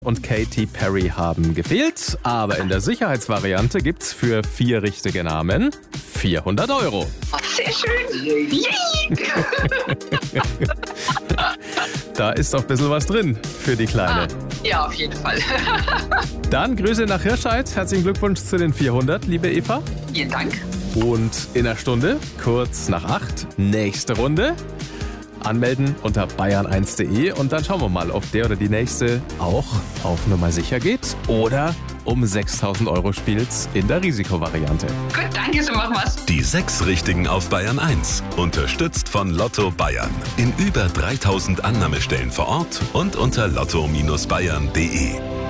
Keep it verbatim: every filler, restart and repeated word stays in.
und Katy Perry haben gefehlt, aber in der Sicherheitsvariante gibt's für vier richtige Namen vierhundert Euro. Oh, sehr schön. Yay. Da ist doch ein bisschen was drin für die Kleine. Ah, ja, auf jeden Fall. Dann Grüße nach Hirscheid. Herzlichen Glückwunsch zu den vierhundert, liebe Eva. Vielen Dank. Und in einer Stunde, kurz nach acht, nächste Runde. Anmelden unter bayern eins punkt de und dann schauen wir mal, ob der oder die nächste auch auf Nummer sicher geht oder um sechstausend Euro spielt in der Risikovariante. Gut, danke, so machen wir's. Die sechs Richtigen auf Bayern eins. Unterstützt von Lotto Bayern. In über dreitausend Annahmestellen vor Ort und unter lotto Bindestrich bayern punkt de.